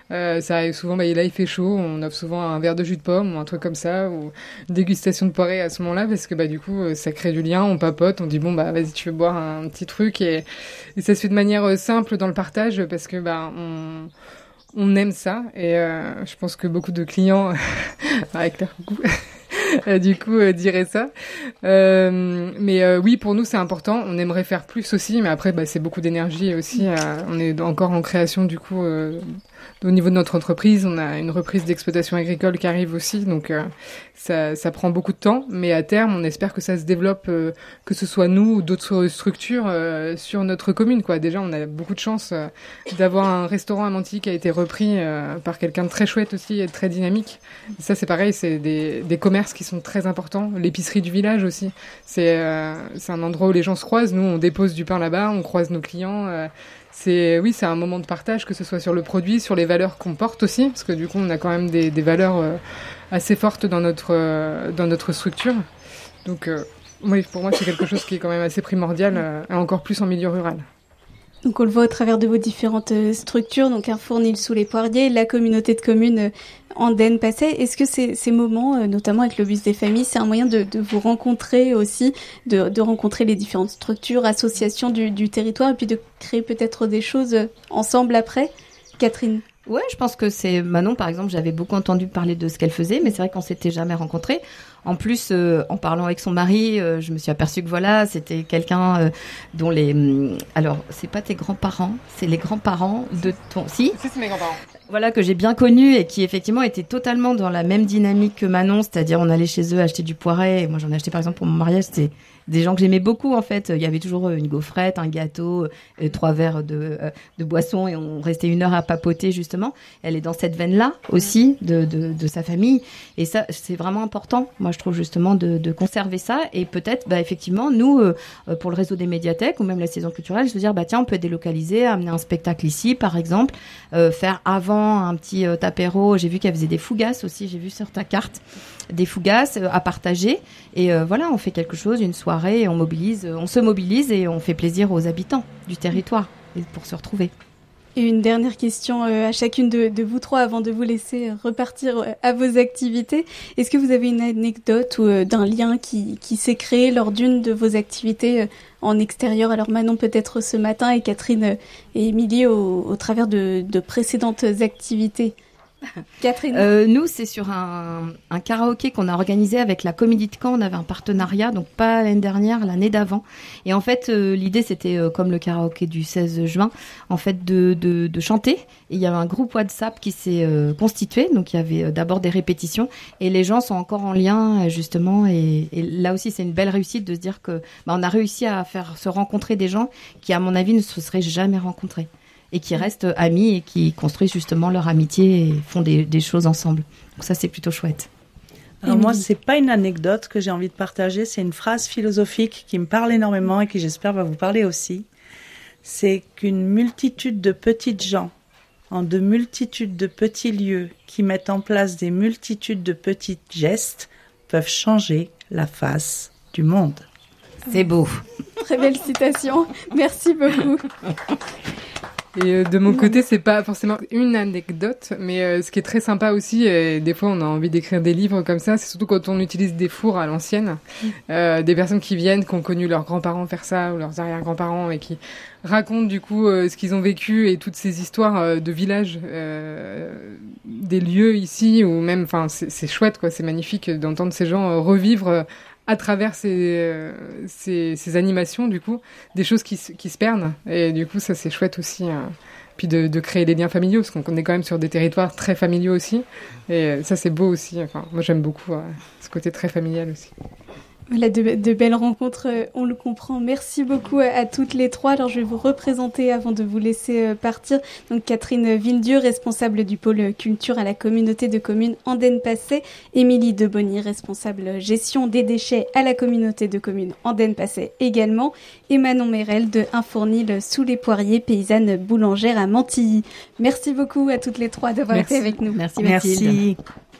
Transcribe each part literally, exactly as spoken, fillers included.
Euh, ça arrive souvent, bah, là il fait chaud, on offre souvent un verre de jus de pomme ou un truc comme ça, ou une dégustation de poirée à ce moment-là, parce que bah du coup ça crée du lien, on papote, on dit bon bah vas-y tu veux boire un petit truc, et, et ça se fait de manière simple dans le partage, parce que bah on... On aime ça, et euh, je pense que beaucoup de clients, avec leur goût, du coup, euh, diraient ça. Euh, mais euh, oui, pour nous, c'est important. On aimerait faire plus aussi, mais après, bah, c'est beaucoup d'énergie aussi. Euh, on est encore en création, du coup, euh, au niveau de notre entreprise. On a une reprise d'exploitation agricole qui arrive aussi, donc euh, ça, ça prend beaucoup de temps. Mais à terme, on espère que ça se développe, euh, que ce soit nous ou d'autres structures euh, sur notre commune, quoi. Déjà, on a beaucoup de chance euh, d'avoir un restaurant à Mantilly qui a été repris euh, par quelqu'un de très chouette aussi et de très dynamique. Et ça, c'est pareil, c'est des, des commerces qui sont très importants. L'épicerie du village aussi. C'est, euh, c'est un endroit où les gens se croisent. Nous, on dépose du pain là-bas, on croise nos clients. Euh, c'est, oui, c'est un moment de partage, que ce soit sur le produit, sur les valeurs qu'on porte aussi, parce que du coup, on a quand même des, des valeurs euh, assez fortes dans notre, euh, dans notre structure. Donc, euh, oui, pour moi, c'est quelque chose qui est quand même assez primordial, euh, et encore plus en milieu rural. Donc on le voit au travers de vos différentes structures, donc un fournil sous les poiriers, la communauté de communes Andenne Passé. Est-ce que ces, ces moments, notamment avec le bus des familles, c'est un moyen de, de vous rencontrer aussi, de, de rencontrer les différentes structures, associations du, du territoire, et puis de créer peut-être des choses ensemble après? Catherine? Ouais, je pense que c'est Manon, par exemple, j'avais beaucoup entendu parler de ce qu'elle faisait, mais c'est vrai qu'on s'était jamais rencontrés. En plus, euh, en parlant avec son mari, euh, je me suis aperçue que voilà, c'était quelqu'un euh, dont les... Hum, alors, c'est pas tes grands-parents, c'est les grands-parents de ton... Si, Si, c'est mes grands-parents. Voilà, que j'ai bien connu et qui effectivement étaient totalement dans la même dynamique que Manon, c'est-à-dire on allait chez eux acheter du poiret. Et moi, j'en ai acheté par exemple pour mon mariage, c'était des gens que j'aimais beaucoup en fait. Il y avait toujours une gaufrette, un gâteau, euh, trois verres de, euh, de boisson, et on restait une heure à papoter justement. Elle est dans cette veine-là aussi de, de, de sa famille, et ça c'est vraiment important. Moi je trouve justement de, de conserver ça, et peut-être bah, effectivement nous euh, pour le réseau des médiathèques ou même la saison culturelle, je veux dire bah tiens on peut délocaliser, amener un spectacle ici par exemple, euh, faire avant un petit euh, apéro. J'ai vu qu'elle faisait des fougasses aussi, j'ai vu sur ta carte des fougasses euh, à partager, et euh, voilà, on fait quelque chose, une soirée, et on mobilise, euh, on se mobilise et on fait plaisir aux habitants du territoire et pour se retrouver. Et une dernière question euh, à chacune de, de vous trois avant de vous laisser repartir euh, à vos activités. Est-ce que vous avez une anecdote ou euh, d'un lien qui, qui s'est créé lors d'une de vos activités euh, en extérieur? Alors Manon peut-être ce matin, et Catherine euh, et Émilie au, au travers de, de précédentes activités. Catherine. Euh, nous, c'est sur un, un karaoké qu'on a organisé avec la Comédie de Caen. On avait un partenariat, donc pas l'année dernière, l'année d'avant. Et en fait, euh, l'idée, c'était euh, comme le karaoké du seize juin, en fait, de, de, de chanter. Et il y avait un groupe WhatsApp qui s'est euh, constitué. Donc, il y avait euh, d'abord des répétitions. Et les gens sont encore en lien, justement. Et, et là aussi, c'est une belle réussite de se dire que bah, on a réussi à faire se rencontrer des gens qui, à mon avis, ne se seraient jamais rencontrés, et qui restent amis et qui construisent justement leur amitié et font des, des choses ensemble. Donc ça, c'est plutôt chouette. Alors moi, c'est pas une anecdote que j'ai envie de partager, c'est une phrase philosophique qui me parle énormément et qui, j'espère, va vous parler aussi. C'est qu'une multitude de petites gens, en de multitudes de petits lieux, qui mettent en place des multitudes de petits gestes, peuvent changer la face du monde. C'est beau. Très belle citation. Merci beaucoup. Et euh, de mon côté, c'est pas forcément une anecdote, mais euh, ce qui est très sympa aussi, et des fois on a envie d'écrire des livres comme ça, c'est surtout quand on utilise des fours à l'ancienne, euh, des personnes qui viennent, qui ont connu leurs grands-parents faire ça, ou leurs arrière-grands-parents, et qui racontent du coup euh, ce qu'ils ont vécu et toutes ces histoires euh, de villages, euh, des lieux ici, ou même, enfin, c'est, c'est chouette, quoi, c'est magnifique d'entendre ces gens euh, revivre euh, à travers ces, euh, ces, ces animations, du coup, des choses qui, qui se perdent. Et du coup, ça, c'est chouette aussi. Euh, puis de, de créer des liens familiaux, parce qu'on est quand même sur des territoires très familiaux aussi. Et ça, c'est beau aussi. Enfin, moi, j'aime beaucoup euh, ce côté très familial aussi. Voilà, de, de belles rencontres, on le comprend. Merci beaucoup à, à toutes les trois. Alors, je vais vous représenter avant de vous laisser partir. Donc, Catherine Villedieu, responsable du pôle culture à la communauté de communes Andenne Passé. Émilie Debonny, responsable gestion des déchets à la communauté de communes Andenne Passé également. Et Manon Mérel de Un Fournil sous les poiriers, paysanne boulangère à Mantilly. Merci beaucoup à toutes les trois d'avoir Merci. été avec nous. Merci, Mathilde. Merci.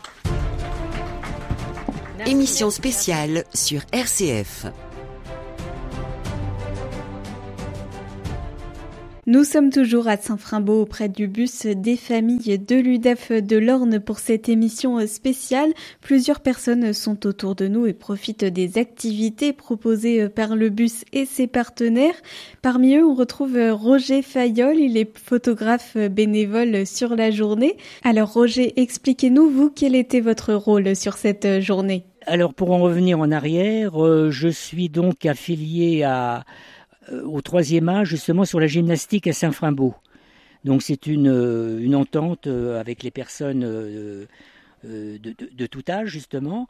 Émission spéciale sur R C F. Nous sommes toujours à Saint-Frimbault auprès du bus des familles de l'U D A F de l'Orne pour cette émission spéciale. Plusieurs personnes sont autour de nous et profitent des activités proposées par le bus et ses partenaires. Parmi eux, on retrouve Roger Fayolle, il est photographe bénévole sur la journée. Alors Roger, expliquez-nous, vous, quel était votre rôle sur cette journée ? Alors pour en revenir en arrière, euh, je suis donc affilié à... au troisième âge, justement, sur la gymnastique à Saint-Frimbault. Donc c'est une, une entente avec les personnes de, de, de tout âge, justement,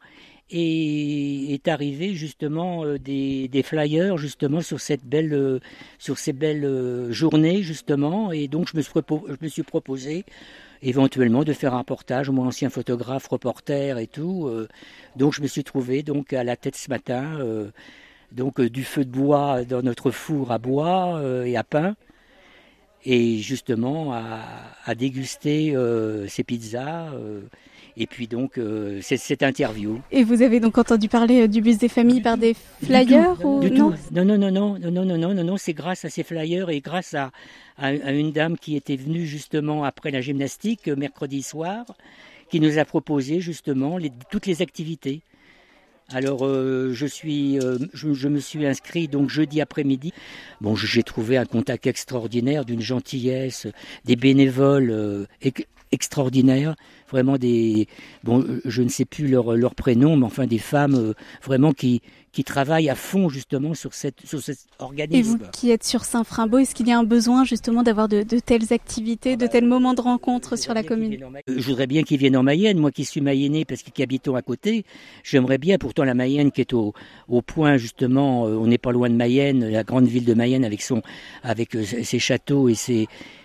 et est arrivé, justement, des, des flyers, justement, sur cette belle, sur ces belles journées, justement, et donc je me suis, je me suis proposé éventuellement de faire un reportage, moi ancien photographe, reporter et tout, donc je me suis trouvé donc à la tête ce matin, donc euh, du feu de bois dans notre four à bois euh, et à pain, et justement à, à déguster euh, ces pizzas, euh, et puis donc euh, c'est, cette interview. Et vous avez donc entendu parler du bus des familles par des flyers du ou du non, non, non, non, non, non, non, non, non, non, non, c'est grâce à ces flyers et grâce à, à, à une dame qui était venue justement après la gymnastique euh, mercredi soir, qui nous a proposé justement les, toutes les activités. Alors euh, je suis, euh, je, je me suis inscrit donc jeudi après-midi. Bon, j'ai trouvé un contact extraordinaire, d'une gentillesse, des bénévoles euh, ex- extraordinaires, vraiment des, bon, je ne sais plus leur leur prénom, mais enfin des femmes euh, vraiment qui qui travaillent à fond justement sur cette sur cet organisme. Et vous qui êtes sur Saint-Frimbault, est-ce qu'il y a un besoin justement d'avoir de, de telles activités, de tels moments de rencontre sur la commune ? Je voudrais bien qu'ils viennent en Mayenne, moi qui suis mayennais parce qu'ils habitons à côté. J'aimerais bien, pourtant la Mayenne qui est au au point justement, euh, on n'est pas loin de Mayenne, la grande ville de Mayenne avec son avec euh, ses châteaux et ses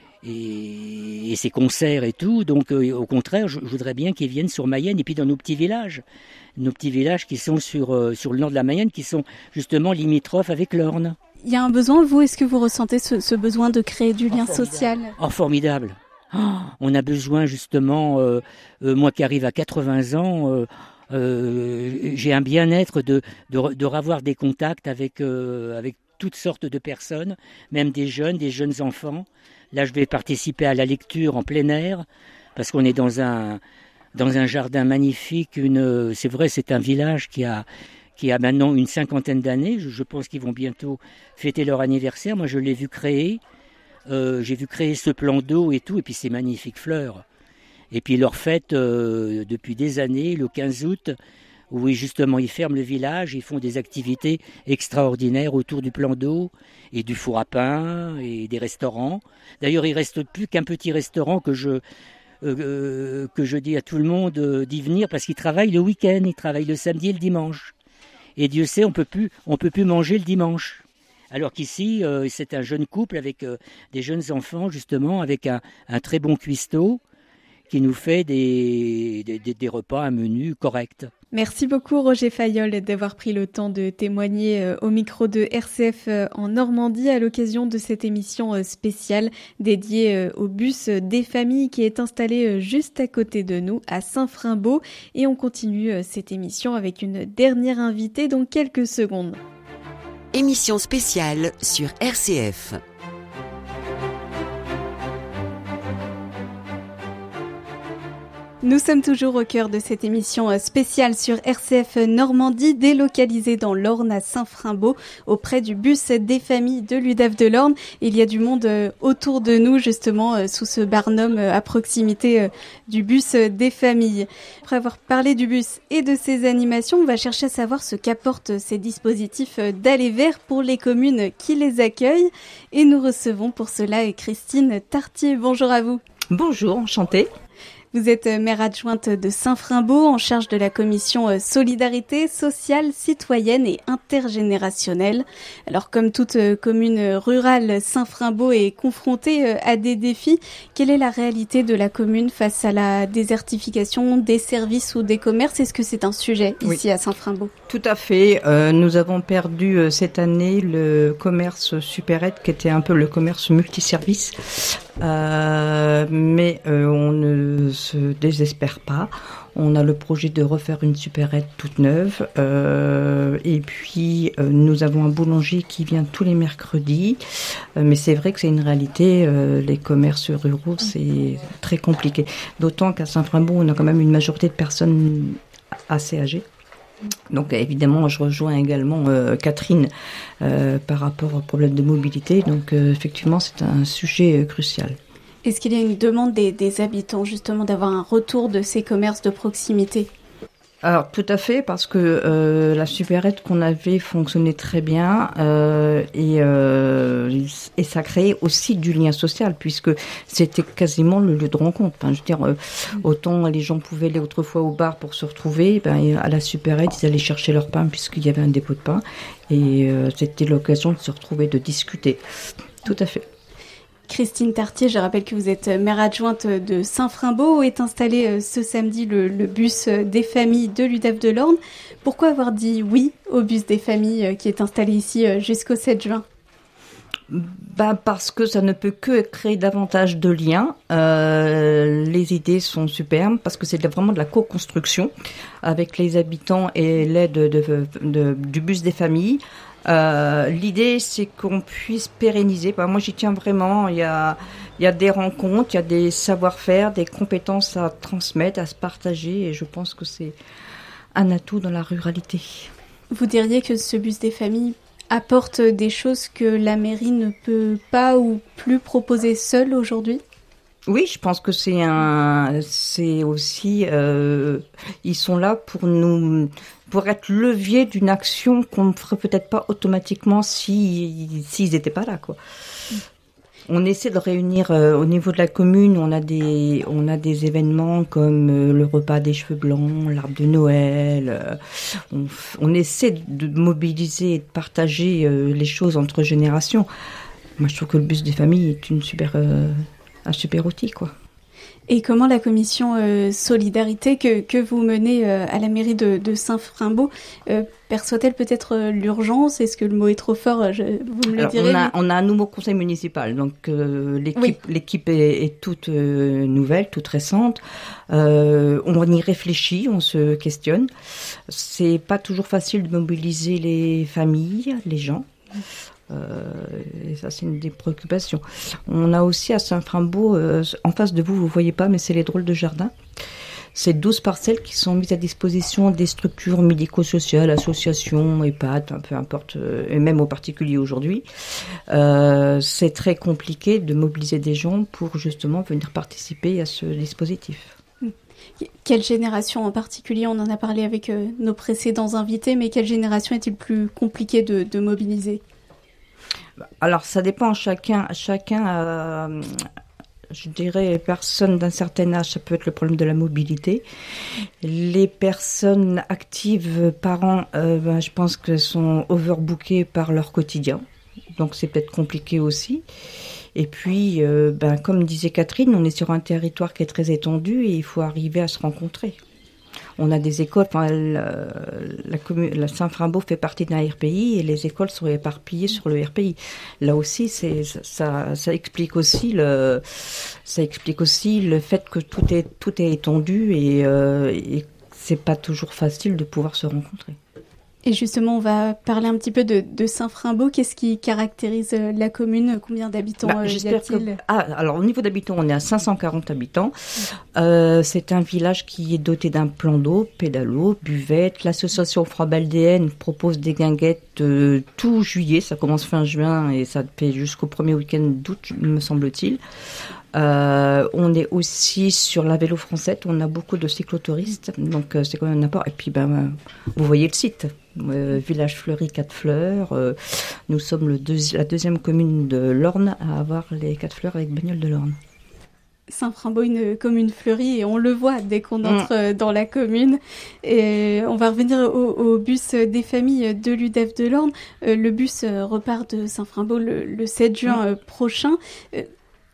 et, et ses concerts et tout. Donc euh, au contraire, je, je voudrais bien qu'ils viennent sur Mayenne et puis dans nos petits villages. Nos petits villages qui sont sur, euh, sur le nord de la Mayenne, qui sont justement limitrophes avec l'Orne. Il y a un besoin, vous, est-ce que vous ressentez ce, ce besoin de créer du lien oh, social ? Oh, formidable. Oh, on a besoin justement, euh, euh, moi qui arrive à quatre-vingts ans, euh, euh, j'ai un bien-être de, de, de revoir des contacts avec, euh, avec toutes sortes de personnes, même des jeunes, des jeunes enfants. Là, je vais participer à la lecture en plein air, parce qu'on est dans un... dans un jardin magnifique, une, c'est vrai, c'est un village qui a, qui a maintenant une cinquantaine d'années. Je, je pense qu'ils vont bientôt fêter leur anniversaire. Moi, je l'ai vu créer. Euh, j'ai vu créer ce plan d'eau et tout, et puis ces magnifiques fleurs. Et puis leur fête euh, depuis des années, le quinze août, où justement ils ferment le village, ils font des activités extraordinaires autour du plan d'eau et du four à pain et des restaurants. D'ailleurs, il reste plus qu'un petit restaurant que je Euh, que je dis à tout le monde euh, d'y venir parce qu'ils travaillent le week-end, ils travaillent le samedi et le dimanche. Et Dieu sait, on peut plus, on peut plus manger le dimanche. Alors qu'ici, euh, c'est un jeune couple avec euh, des jeunes enfants, justement, avec un, un très bon cuistot qui nous fait des, des, des repas, un menu correct. Merci beaucoup Roger Fayolle d'avoir pris le temps de témoigner au micro de R C F en Normandie à l'occasion de cette émission spéciale dédiée au bus des familles qui est installé juste à côté de nous à Saint-Frimbault. Et on continue cette émission avec une dernière invitée dans quelques secondes. Émission spéciale sur R C F. Nous sommes toujours au cœur de cette émission spéciale sur R C F Normandie, délocalisée dans l'Orne à Saint-Frimbault, auprès du bus des familles de l'U D A F de l'Orne. Il y a du monde autour de nous, justement, sous ce barnum à proximité du bus des familles. Après avoir parlé du bus et de ses animations, on va chercher à savoir ce qu'apportent ces dispositifs d'aller vers pour les communes qui les accueillent. Et nous recevons pour cela Christine Tartier. Bonjour à vous. Bonjour, enchantée. Vous êtes maire adjointe de Saint-Frimbault, en charge de la commission solidarité sociale, citoyenne et intergénérationnelle. Alors, comme toute commune rurale, Saint-Frimbault est confrontée à des défis. Quelle est la réalité de la commune face à la désertification des services ou des commerces ? Est-ce que c'est un sujet ici oui. à Saint-Frimbault ? Tout à fait. Euh, nous avons perdu euh, cette année le commerce supérette, qui était un peu le commerce multiservice. Euh, mais euh, on ne se désespère pas. On a le projet de refaire une supérette toute neuve. Euh, et puis, euh, nous avons un boulanger qui vient tous les mercredis. Euh, mais c'est vrai que c'est une réalité. Euh, les commerces ruraux, c'est très compliqué. D'autant qu'à Saint-Frambourg, on a quand même une majorité de personnes assez âgées. Donc évidemment, je rejoins également euh, Catherine euh, par rapport au problème de mobilité. Donc euh, effectivement, c'est un sujet euh, crucial. Est-ce qu'il y a une demande des, des habitants justement d'avoir un retour de ces commerces de proximité ? Alors tout à fait, parce que euh, la supérette qu'on avait fonctionnait très bien euh, et, euh, et ça créait aussi du lien social puisque c'était quasiment le lieu de rencontre. Enfin, je veux dire, euh, autant les gens pouvaient aller autrefois au bar pour se retrouver, ben, à la supérette ils allaient chercher leur pain puisqu'il y avait un dépôt de pain et euh, c'était l'occasion de se retrouver, de discuter. Tout à fait. Christine Tartier, je rappelle que vous êtes maire adjointe de Saint-Frambourg, où est installé ce samedi le, le bus des familles de l'U D F de l'Orne. Pourquoi avoir dit oui au bus des familles qui est installé ici jusqu'au sept juin ? Ben parce que ça ne peut que créer davantage de liens. Euh, les idées sont superbes parce que c'est vraiment de la co-construction avec les habitants et l'aide de, de, de, du bus des familles. Euh, l'idée, c'est qu'on puisse pérenniser. Ben, moi, j'y tiens vraiment. Il y a, il y a des rencontres, il y a des savoir-faire, des compétences à transmettre, à se partager. Et je pense que c'est un atout dans la ruralité. Vous diriez que ce bus des familles apporte des choses que la mairie ne peut pas ou plus proposer seule aujourd'hui ? Oui, je pense que c'est un, c'est aussi, euh, ils sont là pour nous, pour être levier d'une action qu'on ne ferait peut-être pas automatiquement si, s'ils n'étaient pas là, quoi. On essaie de réunir euh, au niveau de la commune, on a des, on a des événements comme euh, le repas des cheveux blancs, l'arbre de Noël. Euh, on, on essaie de mobiliser et de partager euh, les choses entre générations. Moi, je trouve que le bus des familles est une super, euh, un super outil, quoi. Et comment la commission euh, solidarité que, que vous menez euh, à la mairie de, de Saint-Frambourg euh, perçoit-elle peut-être euh, l'urgence ? Est-ce que le mot est trop fort ? je, Vous me le Alors, direz. On a, mais... on a un nouveau conseil municipal, donc euh, l'équipe, oui. l'équipe est, est toute euh, nouvelle, toute récente. Euh, on y réfléchit, on se questionne. C'est pas toujours facile de mobiliser les familles, les gens. Euh, et ça, c'est une des préoccupations. On a aussi à Saint-Frambourg, euh, en face de vous, vous voyez pas, mais c'est les drôles de jardin. C'est douze parcelles qui sont mises à disposition des structures médico-sociales, associations, EHPAD, hein, peu importe, euh, et même aux particuliers aujourd'hui. Euh, c'est très compliqué de mobiliser des gens pour justement venir participer à ce dispositif. Quelle génération en particulier ? On en a parlé avec euh, nos précédents invités, mais quelle génération est-il plus compliqué de, de mobiliser ? Alors, ça dépend, chacun, chacun a, je dirais, personnes d'un certain âge, ça peut être le problème de la mobilité. Les personnes actives, parents, euh, ben, je pense qu'elles sont overbookées par leur quotidien. Donc, c'est peut-être compliqué aussi. Et puis, euh, ben, comme disait Catherine, on est sur un territoire qui est très étendu et il faut arriver à se rencontrer. On a des écoles, enfin, la, la, commune, la Saint-Frambourg fait partie d'un R P I et les écoles sont éparpillées sur le R P I. Là aussi, c'est, ça, ça explique aussi le, ça explique aussi le fait que tout est, tout est étendu et, euh, et c'est pas toujours facile de pouvoir se rencontrer. Et justement, on va parler un petit peu de, de Saint-Frambourg. Qu'est-ce qui caractérise la commune ? Combien d'habitants bah, y a-t-il ? que... ah, alors, au niveau d'habitants, on est à cinq cent quarante habitants. Euh, c'est un village qui est doté d'un plan d'eau, pédalo, buvette. L'association Frabaldéenne propose des guinguettes euh, tout juillet. Ça commence fin juin et ça fait jusqu'au premier week-end d'août, me semble-t-il. Euh, on est aussi sur la vélo française, on a beaucoup de cyclotouristes, donc euh, c'est quand même un apport. Et puis, ben, euh, vous voyez le site, euh, village fleuri quatre fleurs. Euh, nous sommes le deuxi- la deuxième commune de l'Orne à avoir les quatre fleurs avec bagnole de l'Orne. Saint-Frambourg, une commune fleurie, et on le voit dès qu'on entre mmh. dans la commune. Et on va revenir au, au bus des familles de l'U D F de l'Orne. Euh, le bus repart de Saint-Frambourg le, le sept juin mmh. prochain. Euh,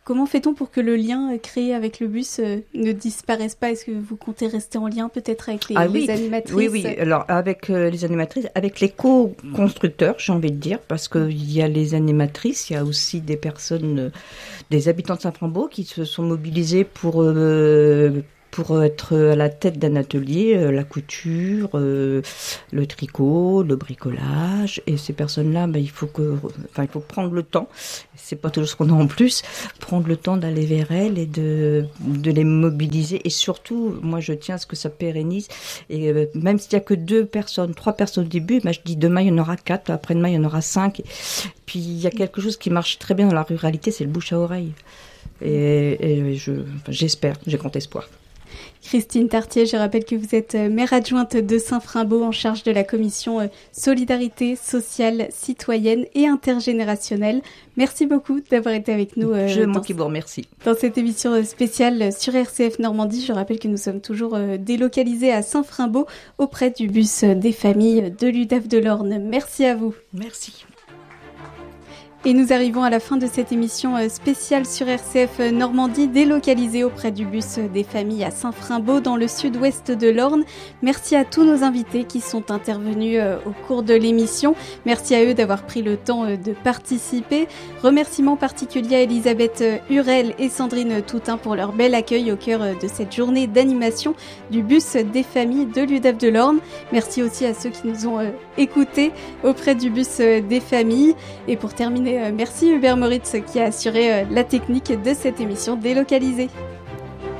Comment fait-on pour que le lien créé avec le bus euh, ne disparaisse pas? Est-ce que vous comptez rester en lien peut-être avec les, ah, oui. les animatrices? Oui, oui. Alors avec euh, les animatrices, avec les co-constructeurs, j'ai envie de dire, parce qu'il y a les animatrices, il y a aussi des personnes, euh, des habitants de Saint-Frambault qui se sont mobilisés pour euh, pour être à la tête d'un atelier, euh, la couture, euh, le tricot, le bricolage. Et ces personnes-là, ben, il faut que, enfin, il faut prendre le temps. C'est pas toujours ce qu'on a en plus. Prendre le temps d'aller vers elles et de de les mobiliser. Et surtout, moi, je tiens à ce que ça pérennise. Et euh, même s'il y a que deux personnes, trois personnes au début, ben, je dis demain il y en aura quatre, après-demain il y en aura cinq. Et puis il y a quelque chose qui marche très bien dans la ruralité, c'est le bouche à oreille. Et, et je, enfin, j'espère, j'ai grand espoir. Christine Tartier, je rappelle que vous êtes maire adjointe de Saint-Frambault en charge de la commission Solidarité sociale, citoyenne et intergénérationnelle. Merci beaucoup d'avoir été avec nous. Euh, je moi qui vous remercie. Dans cette émission spéciale sur R C F Normandie, je rappelle que nous sommes toujours euh, délocalisés à Saint-Frambault auprès du bus des familles de l'U D A F de l'Orne. Merci à vous. Merci. Et nous arrivons à la fin de cette émission spéciale sur R C F Normandie, délocalisée auprès du bus des familles à Saint-Frambault dans le sud-ouest de l'Orne. Merci à tous nos invités qui sont intervenus au cours de l'émission. Merci à eux d'avoir pris le temps de participer. Remerciements particuliers à Elisabeth Hurel et Sandrine Toutain pour leur bel accueil au cœur de cette journée d'animation du bus des familles de l'U D A F de l'Orne. Merci aussi à ceux qui nous ont écoutés auprès du bus des familles. Et pour terminer, merci Hubert Moritz qui a assuré la technique de cette émission délocalisée.